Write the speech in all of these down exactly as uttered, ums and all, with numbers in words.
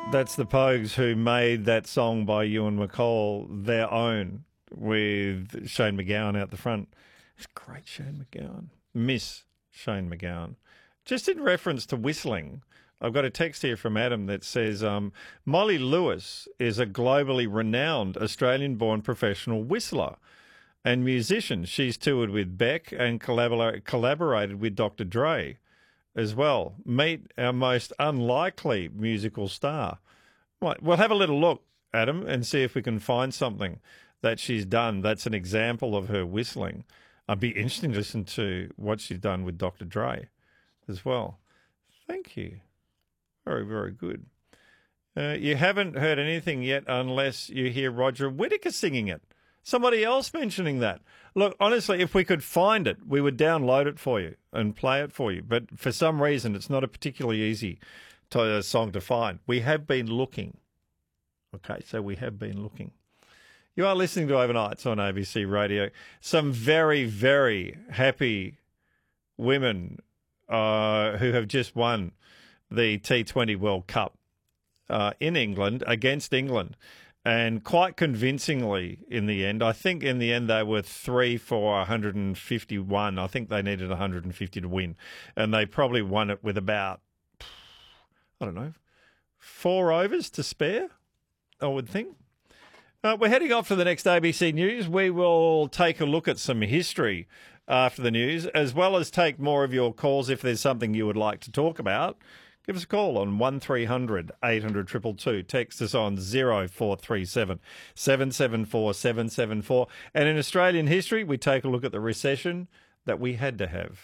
That's the Pogues who made that song by Ewan McCall their own with Shane MacGowan out the front. It's great, Shane MacGowan. Miss Shane MacGowan. Just in reference to whistling, I've got a text here from Adam that says um, Molly Lewis is a globally renowned Australian-born professional whistler and musician. She's toured with Beck and collabor- collaborated with Doctor Dre as well. Meet our most unlikely musical star. Right, we'll have a little look, Adam, and see if we can find something that she's done that's an example of her whistling. I'd be interested to listen to what she's done with Doctor Dre as well. Thank you. Very, very good. Uh, you haven't heard anything yet unless you hear Roger Whittaker singing it. Somebody else mentioning that. Look, honestly, if we could find it, we would download it for you and play it for you. But for some reason, it's not a particularly easy to, uh, song to find. We have been looking. Okay, so we have been looking. You are listening to Overnights on A B C Radio. Some very, very happy women uh, who have just won the T twenty World Cup uh, in England against England. And quite convincingly in the end. I think in the end they were three for one hundred fifty-one. I think they needed one hundred fifty to win. And they probably won it with about, I don't know, four overs to spare, I would think. Uh, we're heading off to the next A B C News. We will take a look at some history after the news, as well as take more of your calls if there's something you would like to talk about. Give us a call on one three hundred eight hundred two two two. Text us on zero four three seven seven seven four seven seven four. And in Australian history, we take a look at the recession that we had to have.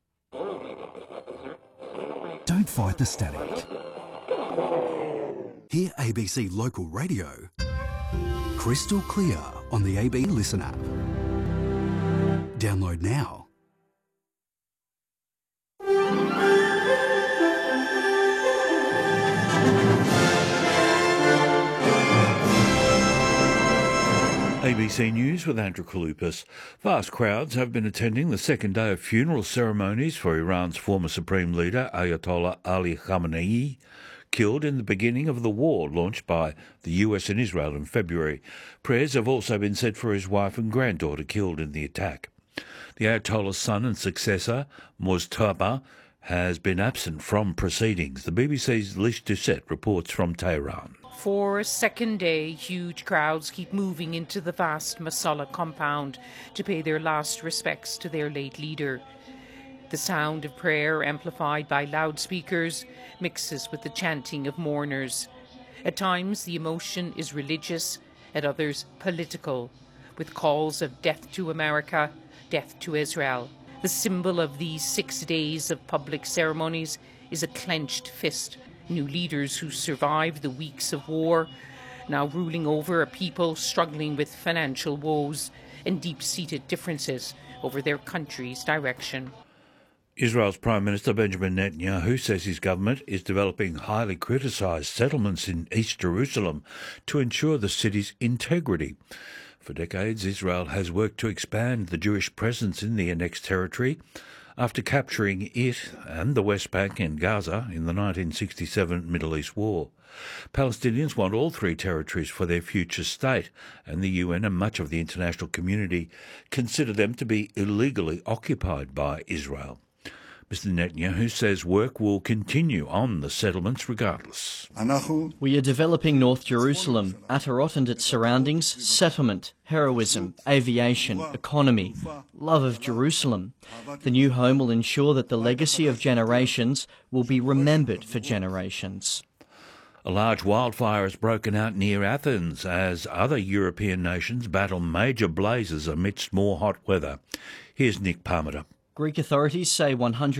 Don't fight the static. Hear A B C Local Radio crystal clear on the A B Listen app. Download now. A B C News with Andrew Kalupas. Vast crowds have been attending the second day of funeral ceremonies for Iran's former supreme leader, Ayatollah Ali Khamenei, killed in the beginning of the war launched by the U S and Israel in February. Prayers have also been said for his wife and granddaughter killed in the attack. The Ayatollah's son and successor, Mojtaba, has been absent from proceedings. The B B C's Lish Doucette reports from Tehran. For a second day, huge crowds keep moving into the vast Masala compound to pay their last respects to their late leader. The sound of prayer, amplified by loudspeakers, mixes with the chanting of mourners. At times, the emotion is religious, at others, political, with calls of death to America, death to Israel. The symbol of these six days of public ceremonies is a clenched fist. New leaders who survived the weeks of war, now ruling over a people struggling with financial woes and deep-seated differences over their country's direction. Israel's Prime Minister Benjamin Netanyahu says his government is developing highly criticised settlements in East Jerusalem to ensure the city's integrity. For decades, Israel has worked to expand the Jewish presence in the annexed territory after capturing it and the West Bank and Gaza in the nineteen sixty-seven Middle East War. Palestinians want all three territories for their future state, and the U N and much of the international community consider them to be illegally occupied by Israel. Mister Netanyahu says work will continue on the settlements regardless. We are developing North Jerusalem, Atarot and its surroundings, settlement, heroism, aviation, economy, love of Jerusalem. The new home will ensure that the legacy of generations will be remembered for generations. A large wildfire has broken out near Athens as other European nations battle major blazes amidst more hot weather. Here's Nick Parmenter. Greek authorities say one hundred